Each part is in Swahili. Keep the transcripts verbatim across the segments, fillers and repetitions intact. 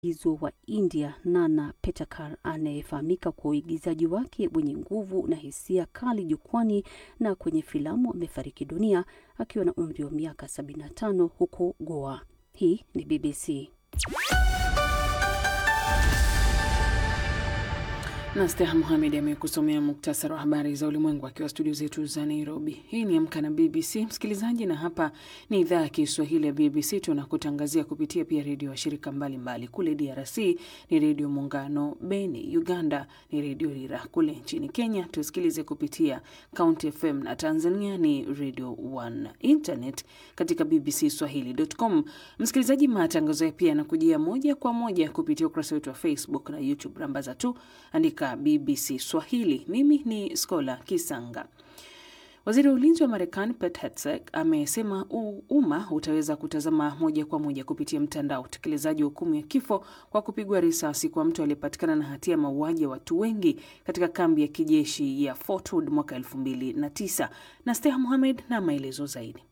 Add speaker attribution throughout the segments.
Speaker 1: Izo wa India Nana Patekar anayefahamika kwa uigizaji wake wenye nguvu na hisia kali jukwani na kwenye filamu amefariki dunia akiwa na umri wa miaka sabini na tano huko Goa. Hii ni B B C.
Speaker 2: Nasteha Mohamed amekusomea muktasari wa habari za ulimwengu akiwa studio zetu za Nairobi. Hii ni Amka na B B C, msikilizaji, na hapa ni idhaa ya Kiswahili ya B B C. Tunakutangazia kupitia pia redio wa shirika mbalimbali. Kule D R C ni redio Muungano Beni, Uganda ni redio Rira, kule nchini Kenya tusikilize kupitia County F M, na Tanzania ni Radio One. Internet katika b b c swahili dot com. Msikilizaji, matangazo ya pia yanakujia moja kwa moja kupitia ukurasa wetu wa Facebook na YouTube. Rambaza tu andika B B C Swahili. Mimi ni Skola Kisanga. Waziri wa Ulinzi wa Marekani Pete Hegseth amesema umma utaweza kutazama moja kwa moja kupitia mtandao utekelezaji wa hukumu ya kifo kwa kupigwa risasi kwa mtu aliyepatikana na hatia ya mauaji ya watu wengi katika kambi ya kijeshi ya Fort Hood mwaka elfu mbili na tisa. Nasteha Mohamed na maelezo zaidi.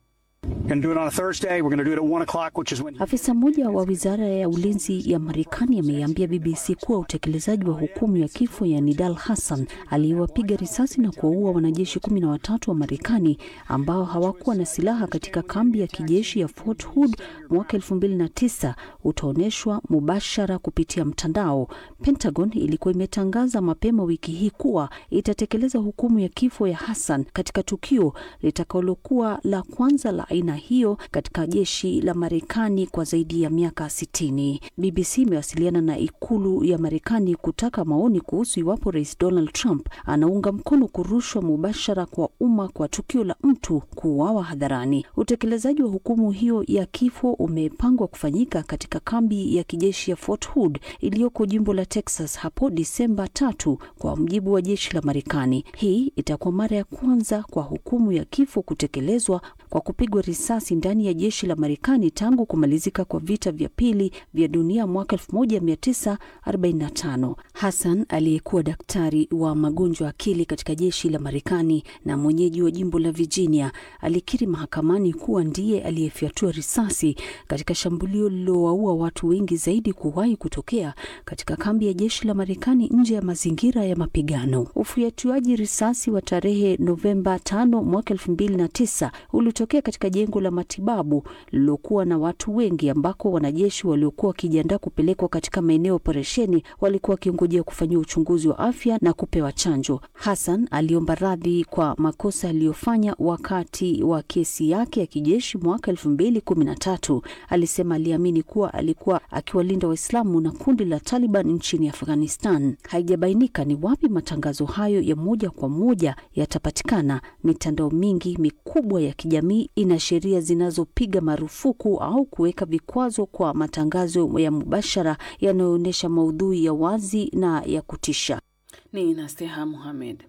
Speaker 1: Afisa mmoja wa Wizara ya Ulinzi ya Marekani ameiambia B B C kuwa utekelezaji wa hukumu ya kifo ya Nidal Hassan aliyewapiga risasi na kuwaua wanajeshi kumi na watatu wa Marekani ambao hawakuwa na silaha katika kambi ya kijeshi ya Fort Hood mwaka elfu mbili na tisa utaoneshwa mubashara kupitia mtandao. Pentagon ilikuwa imetangaza mapema wiki hii kuwa itatekeleza hukumu ya kifo ya Hassan katika tukio litakalokuwa la kwanza la aina hiyo katika jeshi la Marekani kwa zaidi ya miaka sitini. B B C imewasiliana na ikulu ya Marekani kutaka maoni kuhusu iwapo Rais Donald Trump anaunga mkono kurushwa mubashara kwa umma kwa tukio la mtu kuuawa hadharani. Utekelezaji wa hukumu hiyo ya kifo umepangwa kufanyika katika kambi ya kijeshi ya Fort Hood iliyoko jimbo la Texas hapo Disemba tatu kwa mujibu wa jeshi la Marekani. Hii itakuwa mara ya kwanza kwa hukumu ya kifo kutekelezwa kwa kupigwa risasi ndani ya jeshi la Marekani tangu kumalizika kwa vita vya pili vya dunia mwaka elfu moja mia tisa arobaini na tano. Hassan aliyekuwa daktari wa magonjwa akili katika jeshi la Marekani na mwenyeji wa jimbo la Virginia alikiri mahakamani kuwa ndiye aliyefyatua risasi katika shambulio lililowaua watu wengi zaidi kuwahi kutokea katika kambi ya jeshi la Marekani nje ya mazingira ya mapigano. Ufyatuaji risasi wa tarehe Novemba tano mwaka elfu mbili na tisa ulitokea katika jengo la matibabu lilokuwa na watu wengi ambako wanajeshi waliokuwa wakijiandaa kupelekwa katika maeneo operesheni walikuwa wakiongojea kufanyia uchunguzi wa afya na kupewa chanjo. Hassan aliomba radhi kwa makosa aliyofanya wakati wa kesi yake ya kijeshi mwaka elfu mbili kumi na tatu. Alisema aliamini kuwa alikuwa akiwalinda Waislamu na kundi la Taliban nchini Afghanistan. Haijabainika ni wapi matangazo hayo ya moja kwa moja yatapatikana. Mitandao mingi mikubwa ya kijamii ina sheria zinazopiga marufuku au kuweka vikwazo kwa matangazo ya mubashara yanayoonyesha maudhui ya wazi na ya kutisha.
Speaker 2: Ni Nasteha Mohamed.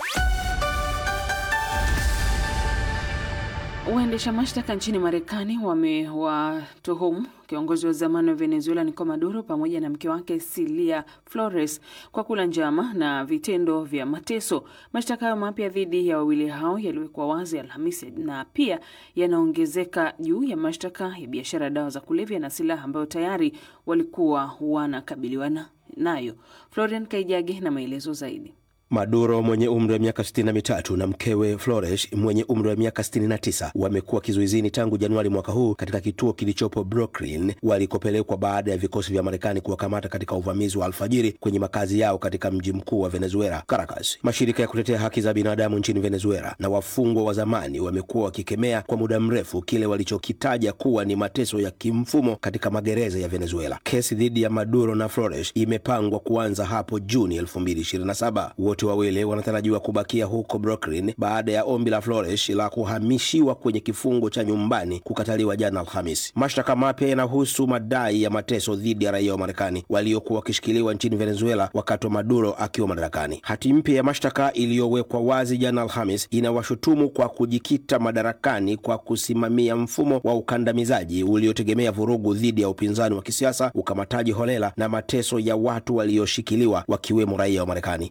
Speaker 2: Waendesha mashtaka nchini Marekani wamewatuhumu kiongozi wa zamani wa Venezuela Nicolas Maduro pamoja na mke wake Cilia Flores kwa kula njama na vitendo vya mateso. Mashtaka hayo mapya dhidi ya wawili hao yaliwekwa wazi Alhamisi na pia yanaongezeka juu ya mashtaka ya biashara dawa za kulevya na silaha ambayo tayari walikuwa wanakabiliwa nayo. Florian Kaijage na maelezo zaidi.
Speaker 3: Maduro mwenye umri wa miaka sitini na mitatu na mkewe Flores mwenye umri wa miaka sitini na tisa wamekuwa kizuizini tangu Januari mwaka huu katika kituo kilichopo Brooklyn walikopelekwa baada ya vikosi vya Marekani kuwakamata katika uvamizi wa alfajiri kwenye makazi yao katika mji mkuu wa Venezuela, Caracas. Mashirika ya kutetea haki za binadamu nchini Venezuela na wafungwa wa zamani wamekuwa wakikemea kwa muda mrefu kile walichokitaja kuwa ni mateso ya kimfumo katika magereza ya Venezuela. Kesi dhidi ya Maduro na Flores imepangwa kuanza hapo Juni elfu mbili ishirini na saba. Wote wawili wanatarajiwa kubakia huko Brooklyn baada ya ombi la Flores la kuhamishiwa kwenye kifungo cha nyumbani kukataliwa jana Alhamisi. Mashtaka mapya yanahusu madai ya mateso dhidi ya raia wa Marekani waliokuwa wakishikiliwa nchini Venezuela wakati wa Maduro akiwa madarakani. Hati mpya ya mashtaka iliyowekwa wazi jana Alhamisi inawashutumu kwa kujikita madarakani kwa kusimamia mfumo wa ukandamizaji uliotegemea vurugu dhidi ya upinzani wa kisiasa, ukamataji holela na mateso ya watu walioshikiliwa wakiwemo raia wa Marekani. Kulingana na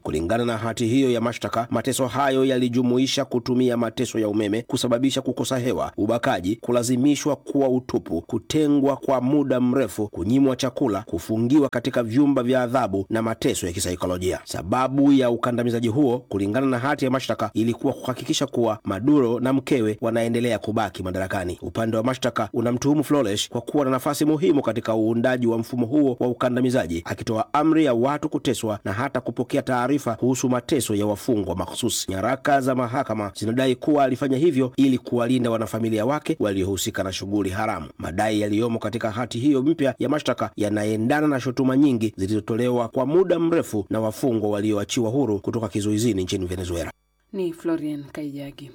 Speaker 3: na hati hiyo ya mashtaka, mateso hayo yalijumuisha kutumia mateso ya umeme, kusababisha kukosa hewa, ubakaji, kulazimishwa kuwa utupu, kutengwa kwa muda mrefu, kunyimwa chakula, kufungiwa katika vyumba vya adhabu na mateso ya kisaikolojia. Sababu ya ukandamizaji huo, kulingana na hati ya mashtaka, ilikuwa kuhakikisha kuwa Maduro na mkewe wanaendelea kubaki madarakani. Upande wa mashtaka unamtuhumu Flores kwa kuwa na nafasi muhimu katika uundaji wa mfumo huo wa ukandamizaji, akitoa amri ya watu kuteswa na hata kupokea taarifa kuhusu mateso ya wafungwa mahususi. Nyaraka za mahakama zinadai kuwa alifanya hivyo ili kuwalinda wanafamilia wake waliohusika na shughuli haramu. Madai yaliyomo katika hati hiyo mpya ya mashtaka yanaendana na shutuma nyingi zilizotolewa kwa muda mrefu na wafungwa walioachiwa huru kutoka kizuizini nchini Venezuela.
Speaker 2: Ni Florian Kaijagi.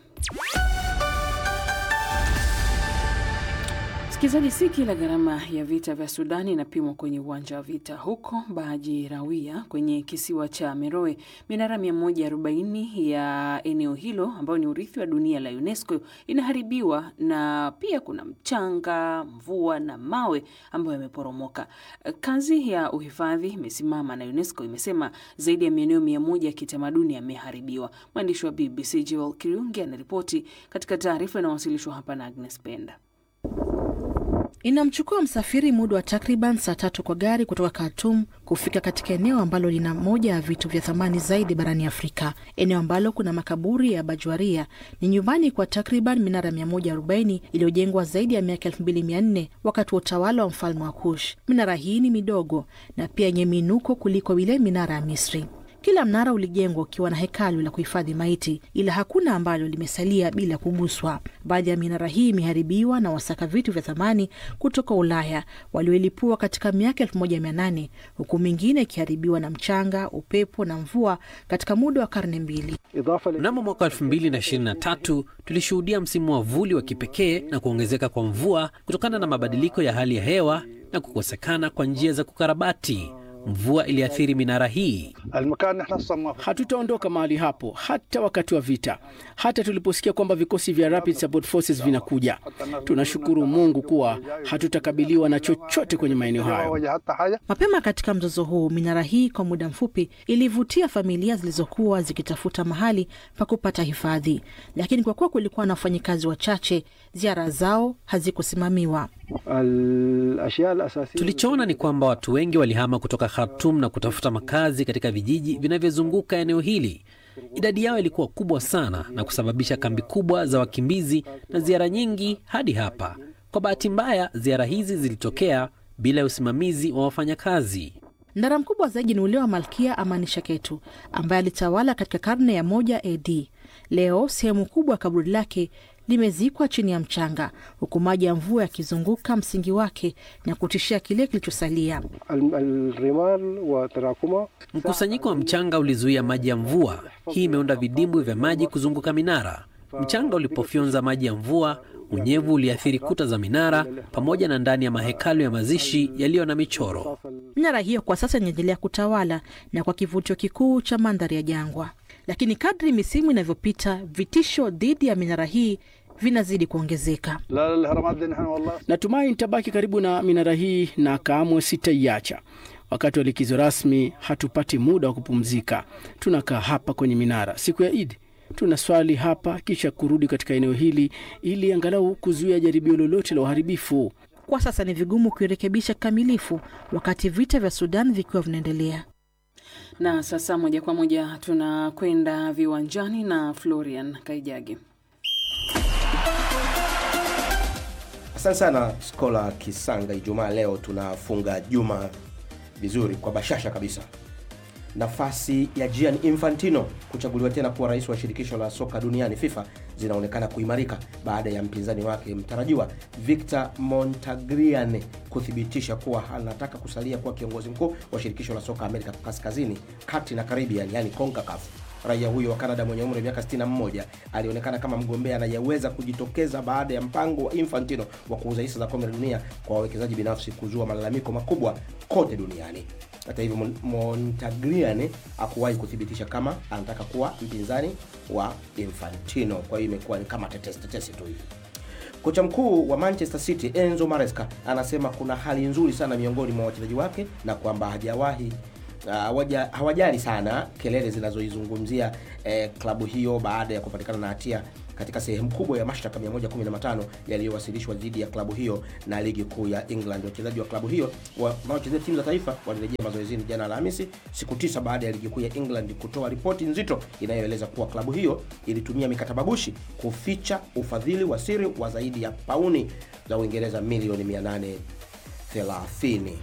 Speaker 2: Msikilizaji, si kila gharama ya vita vya Sudani inapimwa kwenye uwanja wa vita. Huko Baji Rawia kwenye kisiwa cha Meroe, minara mia moja arobaini ya eneo hilo ambayo ni urithi wa dunia la UNESCO inaharibiwa, na pia kuna mchanga, mvua na mawe ambayo yameporomoka. Kazi ya uhifadhi imesimama na UNESCO imesema zaidi ya maeneo mia moja ya kitamaduni yameharibiwa. Mwandishi wa B B C Joel Kirungi anaripoti katika taarifa inayowasilishwa hapa na Agnes Penda.
Speaker 4: Inamchukua msafiri muda wa takriban saa tatu kwa gari kutoka Khartoum kufika katika eneo ambalo lina moja ya vitu vya thamani zaidi barani Afrika. Eneo ambalo kuna makaburi ya Bajwaria ni nyumbani kwa takriban minara mia moja arobaini iliyojengwa zaidi ya miaka elfu mbili mia nne wakati wa utawala wa mfalme wa Kush. Minara hii ni midogo na pia yenye minuko kuliko ile minara ya Misri. Kila mnara ulijengwa ukiwa na hekalu la kuhifadhi maiti, ila hakuna ambalo limesalia bila kuguswa. Baadhi ya minara hii imeharibiwa na wasaka vitu vya thamani kutoka Ulaya walioilipua katika miaka elfu moja mia nane, huku mingine ikiharibiwa na mchanga, upepo na mvua katika muda wa karne mbili.
Speaker 5: Mnamo mwaka elfu mbili na ishirini na tatu tulishuhudia msimu wa vuli wa kipekee na kuongezeka kwa mvua kutokana na mabadiliko ya hali ya hewa na kukosekana kwa njia za kukarabati. Mvua iliathiri minara hii.
Speaker 6: Hatutaondoka mahali hapo hata wakati wa vita, hata tuliposikia kwamba vikosi vya Rapid Support Forces vinakuja. Tunashukuru Mungu kuwa hatutakabiliwa na chochote kwenye maeneo hayo.
Speaker 4: Mapema katika mzozo huu, minara hii kwa muda mfupi ilivutia familia zilizokuwa zikitafuta mahali pa kupata hifadhi, lakini kwa kuwa kulikuwa na wafanyikazi wachache, ziara zao hazikusimamiwa.
Speaker 5: Tulichoona ni kwamba watu wengi walihama kutoka Khartoum na kutafuta makazi katika vijiji vinavyozunguka eneo hili. Idadi yao ilikuwa kubwa sana na kusababisha kambi kubwa za wakimbizi na ziara nyingi hadi hapa. Kwa bahati mbaya, ziara hizi zilitokea bila usimamizi wa wafanyakazi.
Speaker 4: Mnara mkubwa zaidi ni ule wa Malkia Amani Shaketu ambaye alitawala katika karne ya moja A D. Leo sehemu kubwa ya kaburi lake limezikwa chini ya mchanga, huku maji ya mvua yakizunguka msingi wake na kutishia kile kilichosalia.
Speaker 5: Mkusanyiko wa mchanga ulizuia maji ya mvua. Hii imeunda vidimbwi vya maji kuzunguka minara. Mchanga ulipofyonza maji ya mvua, unyevu uliathiri kuta za minara pamoja na ndani ya mahekalu ya mazishi yaliyo na michoro.
Speaker 4: Minara hiyo kwa sasa inaendelea kutawala na kwa kivutio kikuu cha mandhari ya jangwa. Lakini kadri misimu inavyopita, vitisho dhidi ya minara hii vinazidi kuongezeka.
Speaker 6: Natumai nitabaki karibu na minara hii na kamwe sitaiacha. Wakati wa likizo rasmi hatupati muda wa kupumzika. Tunakaa hapa kwenye minara. Siku ya Eid tunaswali hapa kisha kurudi katika eneo hili ili angalau kuzuia jaribio lolote la uharibifu.
Speaker 4: Kwa sasa ni vigumu kuirekebisha kamilifu wakati vita vya Sudan vikiwa vinaendelea.
Speaker 2: Na sasa moja kwa moja tunakwenda viwanjani na Florian Kaijagi.
Speaker 3: Asante sana Skola Kisanga. Ijumaa leo tunafunga juma vizuri kwa bashasha kabisa. Nafasi ya Gianni Infantino kuchaguliwa tena kuwa rais wa shirikisho la soka duniani FIFA zinaonekana kuimarika baada ya mpinzani wake mtarajiwa Victor Montagliani kuthibitisha kuwa anataka kusalia kuwa kiongozi mkuu wa shirikisho la soka Amerika Kaskazini, Kati na Caribbean, yani CONCACAF. Raia huyo wa Canada mwenye umri wa miaka sitini na moja alionekana kama mgombea anayeweza kujitokeza baada ya mpango wa Infantino wa kuuza hisa za kombe la dunia kwa wawekezaji binafsi kuzua malalamiko makubwa kote duniani. Hata hivyo, Montagliani hakuwahi kuthibitisha kama anataka kuwa mpinzani wa Infantino. Kwa hiyo imekuwa ni kama tetesi tetesi tu hivi. Kocha mkuu wa Manchester City Enzo Maresca anasema kuna hali nzuri sana miongoni mwa wachezaji wake na kwamba hajawahi uh, hawajali sana kelele zinazoizungumzia eh, klabu hiyo baada ya kupatikana na hatia katika sehemu kubwa ya mashtaka mia moja kumi na matano yaliyowasilishwa dhidi ya klabu hiyo na ligi kuu ya England. Wachezaji wa klabu hiyo wanaochezea timu za taifa walirejea mazoezini jana Alhamisi, siku tisa baada ya ligi kuu ya England kutoa ripoti nzito inayoeleza kuwa klabu hiyo ilitumia mikataba gushi kuficha ufadhili wa siri wa zaidi ya pauni za Uingereza milioni mia nane thelathini.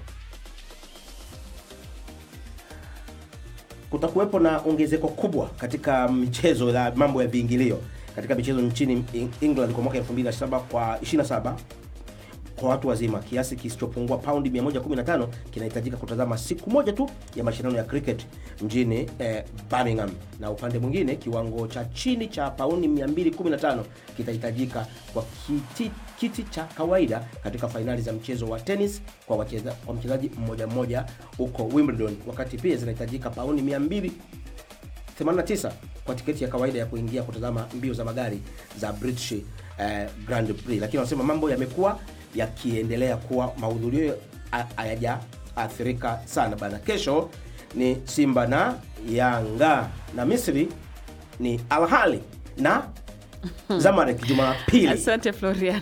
Speaker 3: Kutakuwepo na ongezeko kubwa katika michezo la mambo ya viingilio katika michezo nchini England kwa mwaka elfu mbili na saba kwa ishirini na saba kwa watu wazima. Kiasi kisichopungua paundi mia moja kumi na tano kinahitajika kutazama siku moja tu ya mashindano ya cricket mjini eh, Birmingham, na upande mwingine kiwango cha chini cha paundi mia mbili kumi na tano kitahitajika kwa kiti, kiti cha kawaida katika fainali za mchezo wa tennis kwa wacheza, kwa mchezaji mmoja mmoja huko Wimbledon, wakati pia zinahitajika paundi mia mbili themanini na tisa kwa tiketi ya kawaida ya kuingia kutazama mbio za magari za British eh, Grand Prix. Lakini wanasema mambo yamekuwa yakiendelea kuwa mahudhurio hayajaathirika sana bana. Kesho ni Simba na Yanga, na Misri ni Al Ahly na Zamalek Jumapili.
Speaker 2: Asante Florian.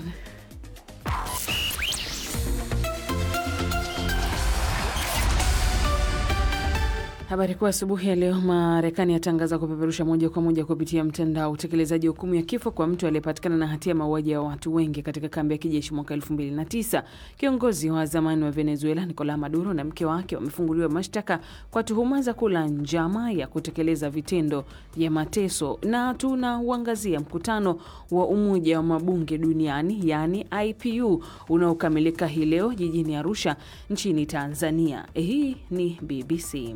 Speaker 2: Habari kwa asubuhi ya leo. Marekani yatangaza kupeperusha moja kwa moja kupitia mtandao utekelezaji wa hukumu ya kifo kwa mtu aliyepatikana na hatia mauaji ya watu wengi katika kambi ya kijeshi mwaka elfu mbili na tisa. Kiongozi wa zamani wa Venezuela Nicolas Maduro na mke wake wamefunguliwa mashtaka kwa tuhuma za kula njama ya kutekeleza vitendo vya mateso. Na tunauangazia mkutano wa Umoja wa Mabunge Duniani yani I P U unaokamilika hii leo jijini Arusha nchini Tanzania. Hii ni B B C.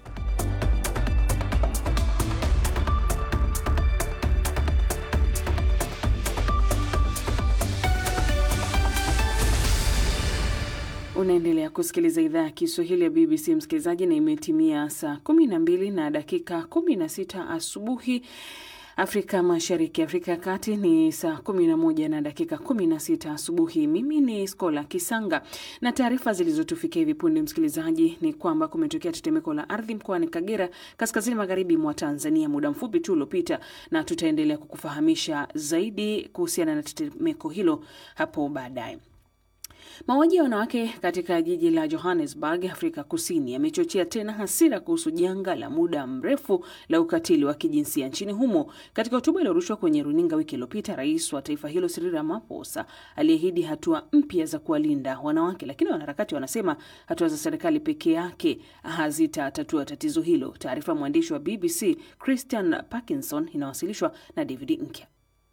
Speaker 2: Unaendelea kusikiliza idhaa ya Kiswahili ya B B C msikilizaji, na imetimia saa kumi na mbili na dakika kumi na sita asubuhi Afrika Mashariki. Afrika ya Kati ni saa kumi na moja na dakika kumi na sita asubuhi. Mimi ni Skola Kisanga, na taarifa zilizotufikia hivi punde msikilizaji ni kwamba kumetokea tetemeko la ardhi mkoani Kagera kaskazini magharibi mwa Tanzania muda mfupi tu uliopita, na tutaendelea kukufahamisha zaidi kuhusiana na tetemeko hilo hapo baadaye. Mauaji ya wanawake katika jiji la Johannesburg, Afrika Kusini yamechochea tena hasira kuhusu janga la muda mrefu la ukatili wa kijinsia nchini humo. Katika hotuba iliyorushwa kwenye runinga wiki iliyopita, rais wa taifa hilo Cyril Ramaphosa aliahidi hatua mpya za kuwalinda wanawake, lakini wanaharakati wanasema hatua za serikali pekee yake hazitatatua tatizo hilo. Taarifa ya mwandishi wa B B C Christian Parkinson inawasilishwa na David Nkya.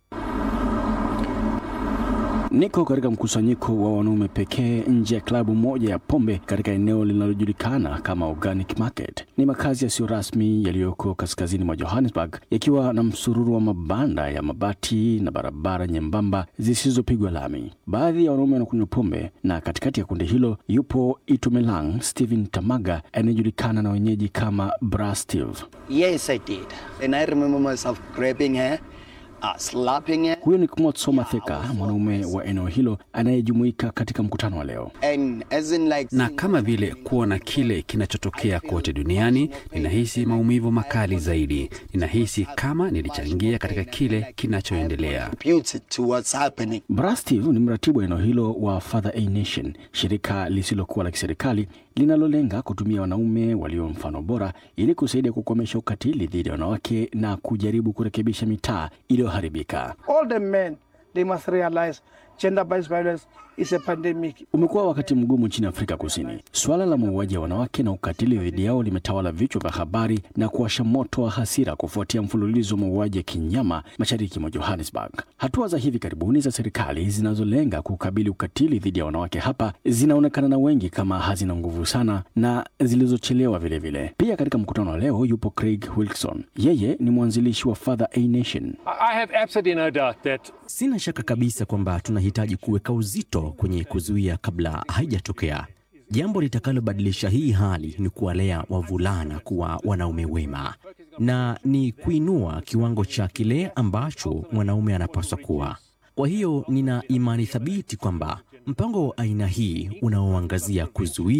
Speaker 6: Niko katika mkusanyiko wa wanaume pekee nje ya klabu moja ya pombe katika eneo linalojulikana kama Organic Market. Ni makazi yasiyo rasmi yaliyoko kaskazini mwa Johannesburg, yakiwa na msururu wa mabanda ya mabati na barabara nyembamba zisizopigwa lami. Baadhi ya wanaume wanakunywa pombe, na katikati ya kundi hilo yupo Itumelang Steven Tamaga anayejulikana na wenyeji kama Bra Steve.
Speaker 7: Yes, I did. And I remember myself grabbing her. Uh, slapping it.
Speaker 6: Huyo ni Kumotso Matheka, mwanaume wa eneo hilo anayejumuika katika mkutano wa leo.
Speaker 7: And as in like,
Speaker 8: na kama vile kuona kile kinachotokea kote duniani, ninahisi maumivu makali zaidi. Ninahisi kama nilichangia katika kile kinachoendelea.
Speaker 6: Brastive ni mratibu wa eneo hilo wa Father A Nation, shirika lisilokuwa la kiserikali linalolenga kutumia wanaume walio mfano bora ili kusaidia kukomesha ukatili dhidi ya wanawake na kujaribu kurekebisha mitaa iliyoharibika.
Speaker 9: All the men, they must realize gender-based violence is a pandemic.
Speaker 6: Umekuwa wakati mgumu nchini Afrika Kusini. Swala la mauaji ya wanawake na ukatili dhidi yao limetawala vichwa vya habari na kuwasha moto wa hasira kufuatia mfululizo wa mauaji ya kinyama mashariki mwa Johannesburg. Hatua za hivi karibuni za serikali zinazolenga kukabili ukatili dhidi ya wanawake hapa zinaonekana na wengi kama hazina nguvu sana na zilizochelewa vile vile. Pia katika mkutano leo yupo Craig Wilson. Yeye ni mwanzilishi wa Father A Nation.
Speaker 10: I have absolutely no doubt that
Speaker 11: Sina shaka kabisa kwamba tunahitaji kuweka uzito kwenye kuzuia kabla haijatokea. Jambo litakalobadilisha hii hali ni kuwalea wavulana kuwa wanaume wema na ni kuinua kiwango cha kile ambacho mwanaume anapaswa kuwa. Kwa hiyo nina imani thabiti kwamba mpango wa aina hii unaoangazia kuzuia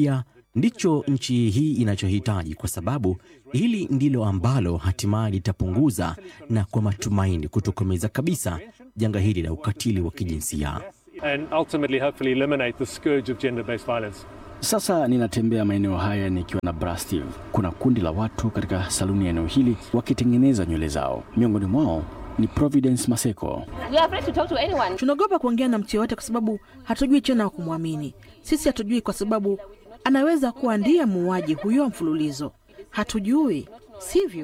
Speaker 11: Ndicho nchi hii inachohitaji, kwa sababu hili ndilo ambalo hatimaye litapunguza na kwa matumaini kutokomeza kabisa janga hili la ukatili wa kijinsia.
Speaker 10: And ultimately hopefully eliminate the scourge of gender-based violence.
Speaker 6: Sasa ninatembea maeneo haya nikiwa na Bra Steve. Kuna kundi la watu katika saluni ya eneo hili wakitengeneza nywele zao. Miongoni mwao ni Providence Maseko.
Speaker 4: Tunaogopa kuongea na mtu yote kwa sababu hatujui tena kumwamini. Sisi hatujui kwa sababu anaweza kuwa ndiye muuaji huyo mfululizo. Hatujui, sivyo?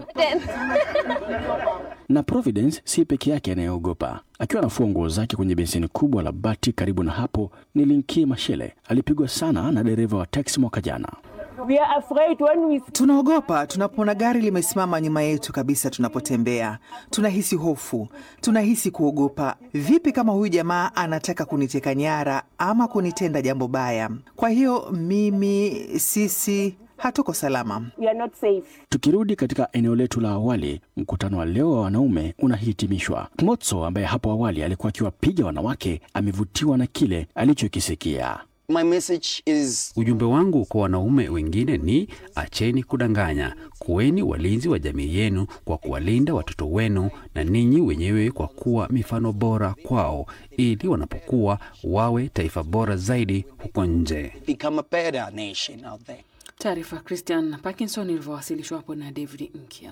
Speaker 6: Na Providence si peke yake anayeogopa. Akiwa anafua nguo zake kwenye beseni kubwa la bati karibu na hapo ni Linki Mashele. Alipigwa sana na dereva wa taksi mwaka jana.
Speaker 12: We are afraid when we... Tunaogopa tunapoona gari limesimama nyuma yetu kabisa tunapotembea. Tunahisi hofu, tunahisi kuogopa. Vipi kama huyu jamaa anataka kuniteka nyara ama kunitenda jambo baya? Kwa hiyo mimi, sisi hatuko salama. We are not safe.
Speaker 6: Tukirudi katika eneo letu la awali, mkutano wa leo wa wanaume unahitimishwa. Motso ambaye hapo awali alikuwa akiwapiga wanawake amevutiwa na kile alichokisikia.
Speaker 13: My message is...
Speaker 8: Ujumbe wangu kwa wanaume wengine ni acheni kudanganya. Kuweni walinzi wa jamii yenu kwa kuwalinda watoto wenu na ninyi wenyewe kwa kuwa mifano bora kwao, ili wanapokuwa wawe taifa bora zaidi huko nje.
Speaker 13: Become a better nation out there.
Speaker 2: Taarifa Christian Parkinson ilivyowasilishwa hapo na David Nkia.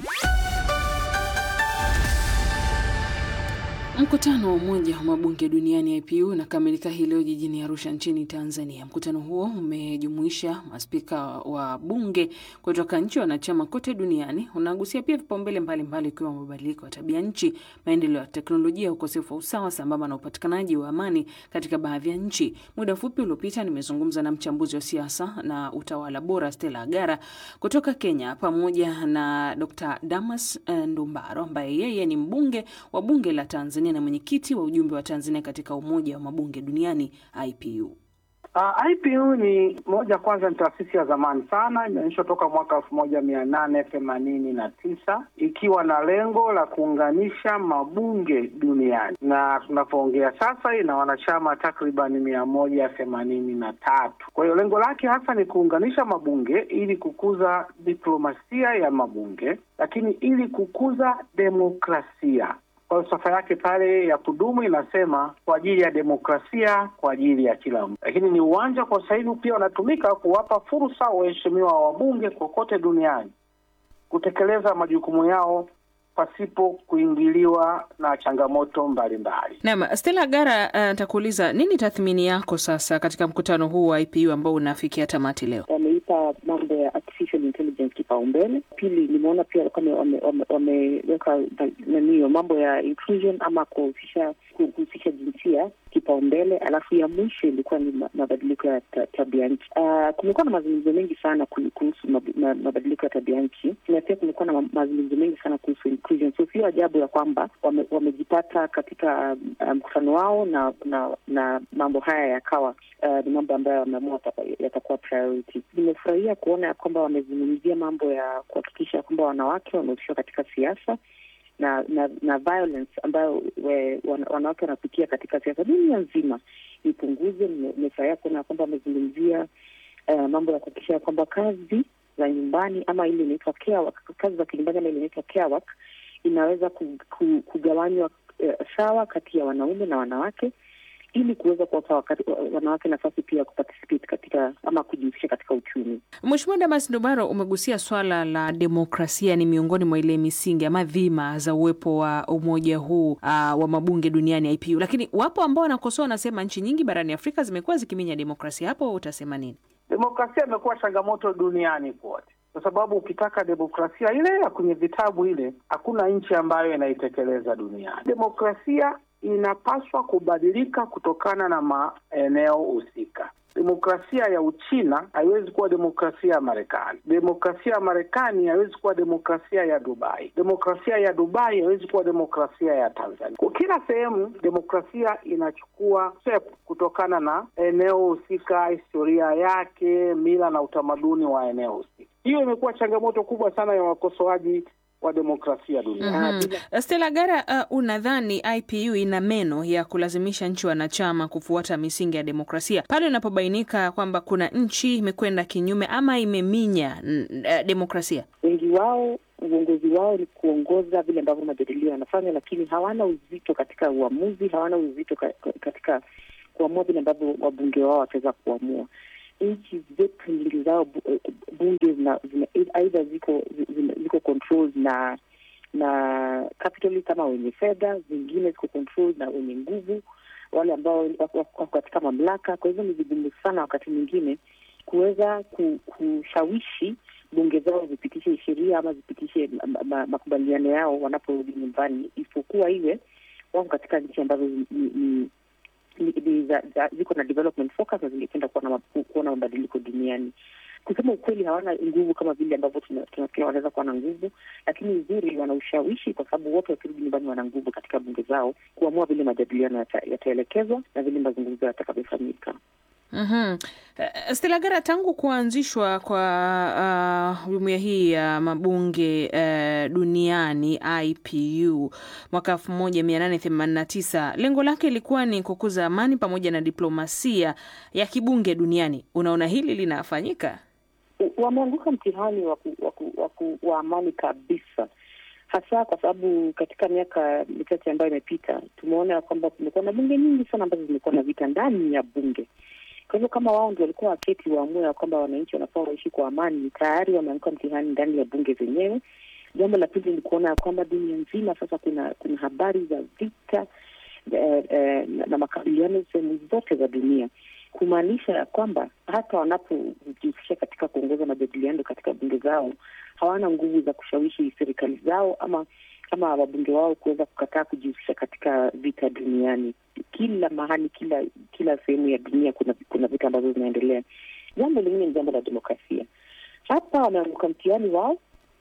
Speaker 2: Mkutano wa Umoja wa Mabunge Duniani I P U unakamilika hii leo jijini Arusha nchini Tanzania. Mkutano huo umejumuisha maspika wa bunge kutoka nchi wanachama kote duniani. Unagusia pia vipaumbele mbalimbali ikiwa mabadiliko ya tabia nchi, maendeleo ya teknolojia, ukosefu wa usawa sambamba na upatikanaji wa amani katika baadhi ya nchi. Muda mfupi uliopita nimezungumza na mchambuzi wa siasa na utawala bora Stella Agara kutoka Kenya pamoja na Doctor Damas Ndumbaro ambaye yeye ni mbunge wa bunge la Tanzania na mwenyekiti wa ujumbe wa Tanzania katika Umoja wa Mabunge Duniani I P U.
Speaker 9: Uh, I P U ni moja, kwanza ni taasisi ya zamani sana, imeanzishwa toka mwaka elfu moja mia nane themanini na tisa ikiwa na lengo la kuunganisha mabunge duniani, na tunapoongea sasa ina wanachama takriban mia moja themanini na tatu. Kwa hiyo lengo lake hasa ni kuunganisha mabunge ili kukuza diplomasia ya mabunge, lakini ili kukuza demokrasia. Falsafa yake pale ya kudumu inasema kwa ajili ya demokrasia, kwa ajili ya kila mtu. Lakini ni uwanja kwa sasa hivi pia unatumika kuwapa fursa waheshimiwa wa wabunge kokote duniani kutekeleza majukumu yao pasipo kuingiliwa na changamoto mbalimbali.
Speaker 2: Naam, Stella Agara, nitakuuliza uh, nini tathmini yako sasa katika mkutano huu wa I P U ambao unafikia tamati leo?
Speaker 14: Wameipa mambo ya artificial intelligence kipaumbele. Pili, nimeona pia kama wameweka nani mambo ya inclusion ama kuhusisha kuhusisha jinsia kipaumbele. Alafu ya mwisho ilikuwa ni mabadiliko ya tabia nchi. Uh, kumekuwa na mazungumzo mengi sana kuhusu mabadiliko ya tabia nchi. Na pia kumekuwa na mazungumzo mengi sana kuhusu inclusion. So sio ajabu ya kwamba wame, wamejipata katika mkutano um, wao na na na mambo haya yakawa uh, ni mambo ambayo wameamua yatakuwa priority. Nimefurahia kuona ya kwamba wamezungumzia mambo ya kuhakikisha kwamba wanawake wamehusishwa katika siasa na na na violence ambayo we, wan, wanawake wanapitia katika siasa dunia nzima ipunguze. Nimefurahia kuona kwamba wamezungumzia uh, mambo ya kuhakikisha kwamba kazi za nyumbani ama ile inaitwa care work, kazi za nyumbani ama ile inaitwa care work inaweza kugawanywa uh, sawa kati ya wanaume na wanawake ili kuweza kuwapa wanawake nafasi pia kuparticipate katika ama kujihusisha katika uchumi.
Speaker 2: Mheshimiwa Damas Ndumbaro, umegusia swala la demokrasia ni miongoni mwa ile misingi ama dhima za uwepo wa umoja huu uh, wa mabunge duniani I P U. Lakini wapo ambao wanakosoa, wanasema nchi nyingi barani Afrika zimekuwa zikiminya demokrasia. Hapo utasema nini?
Speaker 9: Demokrasia imekuwa changamoto duniani kote. Kwa sababu ukitaka demokrasia ile ya kwenye vitabu ile, hakuna nchi ambayo inaitekeleza duniani. Demokrasia inapaswa kubadilika kutokana na maeneo husika. Demokrasia ya Uchina haiwezi kuwa demokrasia ya Marekani. Demokrasia ya Marekani haiwezi kuwa demokrasia ya Dubai. Demokrasia ya Dubai haiwezi kuwa demokrasia ya Tanzania. Kwa kila sehemu demokrasia inachukua step kutokana na eneo husika, historia yake, mila na utamaduni wa eneo husika. Hiyo imekuwa changamoto kubwa sana ya wakosoaji wa demokrasia duniani.
Speaker 2: Mm-hmm. Stella Gara, uh, unadhani I P U ina meno ya kulazimisha nchi wanachama kufuata misingi ya demokrasia pale inapobainika kwamba kuna nchi imekwenda kinyume ama imeminya uh, demokrasia?
Speaker 14: Wengi wao uongozi wao ni kuongoza vile ambavyo majadiliano yanafanya, lakini hawana uzito katika uamuzi, hawana uzito katika kuamua vile ambavyo wabunge wao wataweza kuamua. Nchi zetu nyingi zao bunge zina aidha ziko ziko controlled na na capitalist kama wenye fedha, zingine ziko controlled na wenye nguvu, wale ambao wako katika mamlaka. Kwa hivyo ni vigumu sana wakati mwingine kuweza kushawishi bunge zao zipitishe sheria ama zipitishe makubaliano yao wanaporudi nyumbani, isipokuwa iwe wako katika nchi ambazo ni ziko na development focus na zingependa kuona kuona mabadiliko duniani. Kusema ukweli, hawana nguvu kama vile ambavyo tunafikia wanaweza kuwa na nguvu, lakini uzuri wana ushawishi, kwa sababu wote wakirudi nyumbani wana nguvu katika bunge zao kuamua vile majadiliano yataelekezwa na vile mazungumzo yatakavyofanyika.
Speaker 2: Mhm. Uh, Stella Gara, tangu kuanzishwa kwa jumuiya uh, hii ya uh, mabunge uh, duniani I P U mwaka elfu moja mia nane themanini na tisa, lengo lake ilikuwa ni kukuza amani pamoja na diplomasia ya kibunge duniani. Unaona hili linafanyika?
Speaker 14: Wameanguka mtihani wa wa wa amani kabisa, hasa kwa sababu katika miaka michache ambayo imepita tumeona kwamba kumekuwa na bunge nyingi sana ambazo zimekuwa na vita ndani ya bunge. Kwa hivyo kama wao ndio walikuwa waketi waamue ya kwamba wananchi wanafaa waishi kwa amani, tayari wameanguka mtihani ndani ya bunge zenyewe. Jambo la pili ni kuona kwamba dunia nzima sasa kuna kuna habari za vita eh, eh, na makabiliano sehemu zote za dunia, kumaanisha ya kwamba hata wanapojihusisha katika kuongoza majadiliano katika bunge zao hawana nguvu za kushawishi serikali zao ama kama wabunge wao kuweza kukataa kujihusisha katika vita duniani. Kila mahali, kila kila sehemu ya dunia kuna kuna vita ambazo zinaendelea. Jambo lingine ni jambo la demokrasia. Hapa wameanguka mtihani wao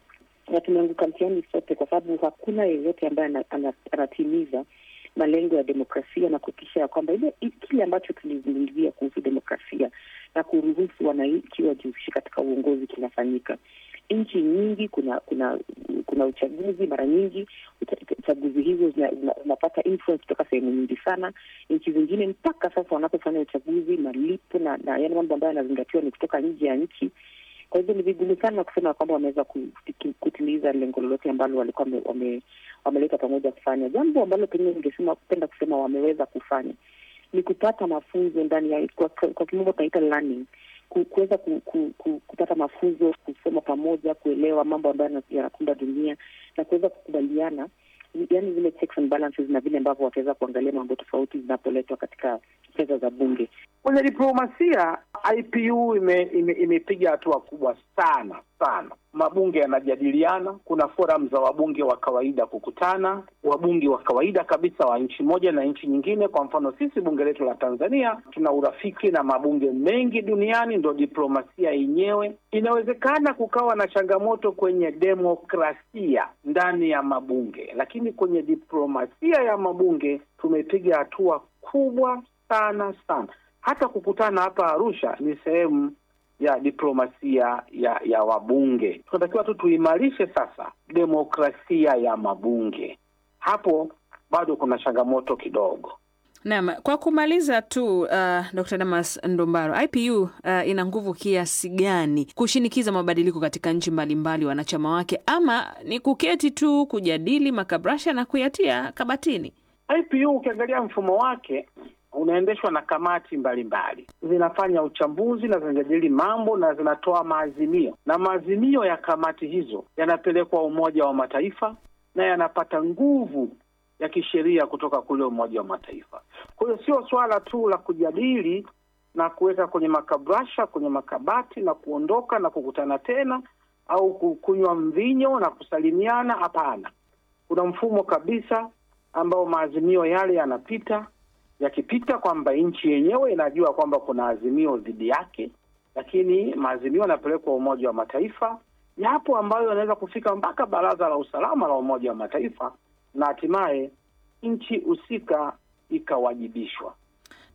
Speaker 14: na tumeanguka mtihani sote, kwa sababu hakuna yeyote ambaye anatimiza malengo ya demokrasia na kuhakikisha kwamba ile kile ambacho tulizungumzia kuhusu demokrasia na kuruhusu wananchi wajihusishe katika uongozi kinafanyika. Nchi nyingi kuna kuna kuna uchaguzi, mara nyingi uchaguzi hizo zinapata influence kutoka sehemu nyingi sana. Nchi zingine mpaka sasa wanapofanya uchaguzi malipo na, na yale mambo ambayo yanazingatiwa ni kutoka nje ya nchi. Kwa hivyo ni vigumu sana kusema kwamba wameweza kutimiza lengo lolote ambalo walikuwa wame wameleta pamoja kufanya. Jambo ambalo pengine ningesema kupenda kusema wameweza kufanya ni kupata mafunzo ndani ya kwa, kwa kimombo tunaita learning, kuweza ku, ku, ku, kupata mafunzo, kusoma pamoja, kuelewa mambo ambayo yanakumba dunia na kuweza kukubaliana, yani zile checks and balances na vile ambavyo wataweza kuangalia mambo tofauti zinapoletwa katika fedha za bunge.
Speaker 9: Kwenye diplomasia I P U imepiga ime, ime hatua kubwa sana sana. Mabunge yanajadiliana, kuna forum za wabunge wa kawaida kukutana, wabunge wa kawaida kabisa wa nchi moja na nchi nyingine. Kwa mfano sisi bunge letu la Tanzania tuna urafiki na mabunge mengi duniani, ndio diplomasia yenyewe. Inawezekana kukawa na changamoto kwenye demokrasia ndani ya mabunge, lakini kwenye diplomasia ya mabunge tumepiga hatua kubwa sana sana. Hata kukutana hapa Arusha ni sehemu ya diplomasia ya ya wabunge. Tunatakiwa tu tuimarishe sasa demokrasia ya mabunge. Hapo bado kuna changamoto kidogo.
Speaker 2: Naam, kwa kumaliza tu uh, Doctor Damas Ndumbaro, I P U uh, ina nguvu kiasi gani kushinikiza mabadiliko katika nchi mbalimbali wanachama wake, ama ni kuketi tu kujadili makabrasha na kuyatia kabatini?
Speaker 9: I P U ukiangalia mfumo wake unaendeshwa na kamati mbalimbali, zinafanya uchambuzi na zinajadili mambo na zinatoa maazimio, na maazimio ya kamati hizo yanapelekwa Umoja wa Mataifa na yanapata nguvu ya kisheria kutoka kule Umoja wa Mataifa. Kwa hiyo sio swala tu la kujadili na kuweka kwenye makabrasha, kwenye makabati na kuondoka na kukutana tena au kukunywa mvinyo na kusalimiana. Hapana, kuna mfumo kabisa ambao maazimio yale yanapita, yakipita kwamba nchi yenyewe inajua kwamba kuna azimio dhidi yake, lakini maazimio yanapelekwa Umoja wa Mataifa, yapo ambayo yanaweza kufika mpaka Baraza la Usalama la Umoja wa Mataifa na hatimaye nchi husika ikawajibishwa.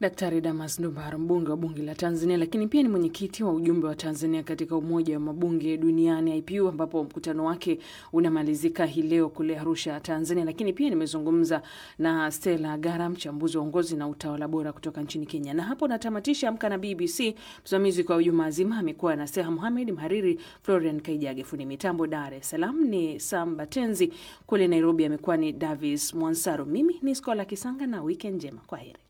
Speaker 2: Daktari Damas Ndumbaro, mbunge wa bunge la Tanzania, lakini pia ni mwenyekiti wa ujumbe wa Tanzania katika Umoja wa Mabunge Duniani I P U, ambapo mkutano wake unamalizika hii leo kule Arusha, Tanzania. Lakini pia nimezungumza na Stella Gara, mchambuzi wa uongozi na utawala bora kutoka nchini Kenya. Na hapo natamatisha Amka na B B C. Msimamizi kwa juma zima amekuwa na Seha Mohamed, mhariri Florian Kaijage, fundi mitambo Dar es Salaam ni Sam Batenzi, kule Nairobi amekuwa ni Davis Mwansaro. Mimi ni Skola Kisanga na weekend njema. Kwaheri.